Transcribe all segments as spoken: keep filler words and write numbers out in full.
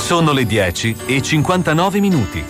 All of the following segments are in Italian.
Sono le dieci e cinquantanove minuti.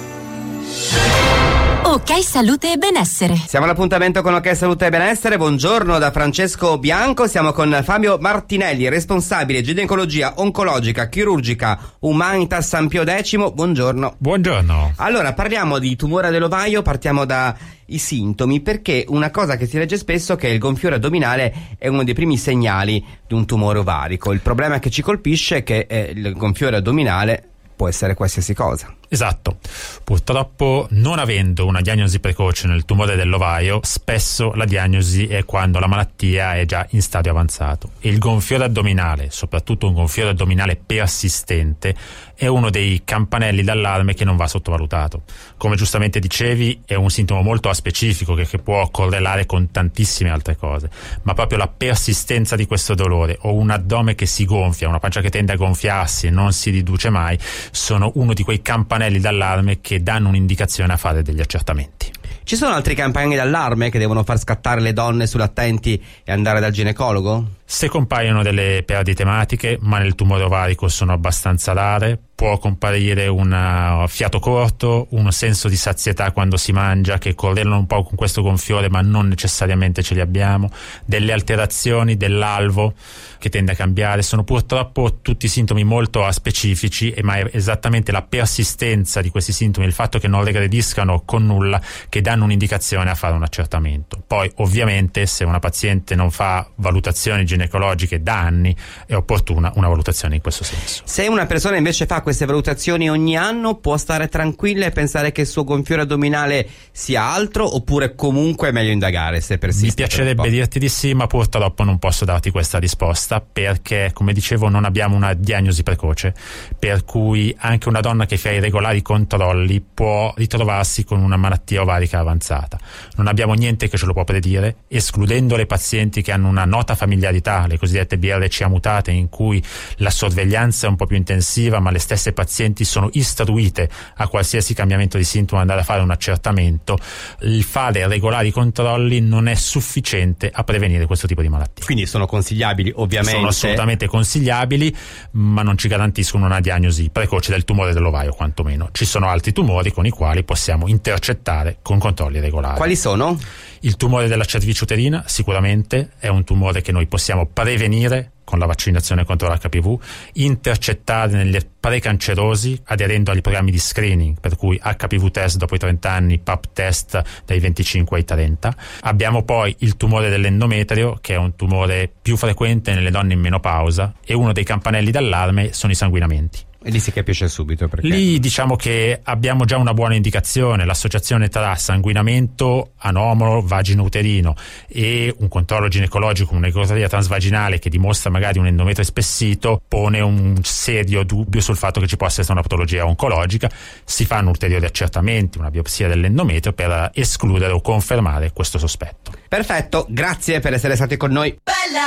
Ok Salute e Benessere. Siamo all'appuntamento con Ok Salute e Benessere. Buongiorno da Francesco Bianco. Siamo con Fabio Martinelli, responsabile ginecologia oncologica chirurgica Humanitas San Pio X. Buongiorno. Buongiorno. Allora, parliamo di tumore dell'ovaio, partiamo dai sintomi, perché una cosa che si legge spesso è che il gonfiore addominale è uno dei primi segnali di un tumore ovarico. Il problema che ci colpisce è che eh, il gonfiore addominale può essere qualsiasi cosa. Esatto. Purtroppo, non avendo una diagnosi precoce nel tumore dell'ovaio, spesso la diagnosi è quando la malattia è già in stadio avanzato. E il gonfiore addominale, soprattutto un gonfiore addominale persistente, è uno dei campanelli d'allarme che non va sottovalutato. Come giustamente dicevi, è un sintomo molto aspecifico che, che può correlare con tantissime altre cose, ma proprio la persistenza di questo dolore o un addome che si gonfia, una pancia che tende a gonfiarsi e non si riduce mai, sono uno di quei campanelli d'allarme che danno un'indicazione a fare degli accertamenti. Ci sono altri campanelli d'allarme che devono far scattare le donne sull'attenti e andare dal ginecologo? Se compaiono delle perdite ematiche, ma nel tumore ovarico sono abbastanza rare, può comparire un fiato corto, un senso di sazietà quando si mangia, che correlano un po' con questo gonfiore, ma non necessariamente ce li abbiamo, delle alterazioni dell'alvo che tende a cambiare. Sono purtroppo tutti sintomi molto aspecifici, ma è esattamente la persistenza di questi sintomi, il fatto che non regrediscano con nulla, che danno un'indicazione a fare un accertamento. Poi ovviamente, se una paziente non fa valutazioni ginecologiche da anni, è opportuna una valutazione in questo senso. Se una persona invece fa queste valutazioni ogni anno, può stare tranquilla e pensare che il suo gonfiore addominale sia altro, oppure comunque è meglio indagare se persiste? Mi piacerebbe dirti di sì, ma purtroppo non posso darti questa risposta, perché, come dicevo, non abbiamo una diagnosi precoce, per cui anche una donna che fa i regolari controlli può ritrovarsi con una malattia ovarica avanzata. Non abbiamo niente che ce lo può predire, escludendo le pazienti che hanno una nota familiarità, le cosiddette B R C A mutate, in cui la sorveglianza è un po' più intensiva, ma le stesse pazienti sono istruite a qualsiasi cambiamento di sintomo andare a fare un accertamento. Il fare regolari controlli non è sufficiente a prevenire questo tipo di malattie. Quindi sono consigliabili, ovviamente? Sono assolutamente consigliabili, ma non ci garantiscono una diagnosi precoce del tumore dell'ovaio, quantomeno. Ci sono altri tumori con i quali possiamo intercettare con controlli regolari. Quali sono? Il tumore della cervice uterina sicuramente è un tumore che noi possiamo prevenire con la vaccinazione contro l'H P V, intercettare nelle precancerosi aderendo agli programmi di screening, per cui H P V test dopo i trenta anni, Pap test dai venticinque ai trenta. Abbiamo poi il tumore dell'endometrio, che è un tumore più frequente nelle donne in menopausa, e uno dei campanelli d'allarme sono i sanguinamenti. E lì si capisce subito perché. Lì diciamo che abbiamo già una buona indicazione, l'associazione tra sanguinamento anomalo vagino-uterino e un controllo ginecologico, un'ecografia transvaginale che dimostra magari un endometrio spessito, pone un serio dubbio sul fatto che ci possa essere una patologia oncologica. Si fanno ulteriori accertamenti, una biopsia dell'endometrio per escludere o confermare questo sospetto. Perfetto, grazie per essere stati con noi. Bella!